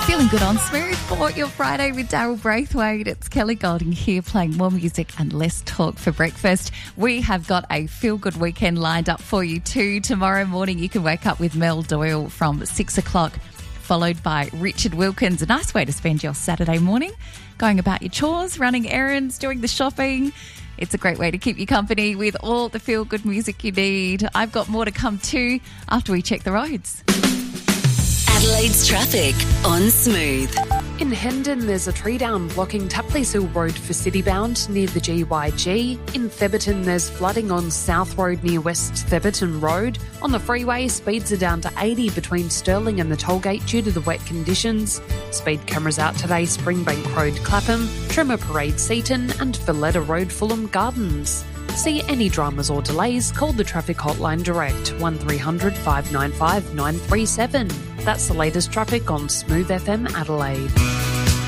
Feeling good on Smooth for your Friday with Daryl Braithwaite. It's Kelly Golding here playing more music and less talk for breakfast. We have got a feel-good weekend lined up for you too. Tomorrow morning you can wake up with Mel Doyle from 6 o'clock, followed by Richard Wilkins. A nice way to spend your Saturday morning, going about your chores, running errands, doing the shopping. It's a great way to keep you company with all the feel-good music you need. I've got more to come too after we check the roads. Adelaide's traffic on Smooth. In Hendon, there's a tree down blocking Tapley's Hill Road for Citybound near the GYG. In Theberton, there's flooding on South Road near West Theberton Road. On the freeway, speeds are down to 80 between Stirling and the tollgate due to the wet conditions. Speed cameras out today, Springbank Road, Clapham, Trimmer Parade, Seaton and Valletta Road, Fulham Gardens. See any dramas or delays, call the traffic hotline direct, 1300 595 937. That's the latest traffic on Smooth FM Adelaide.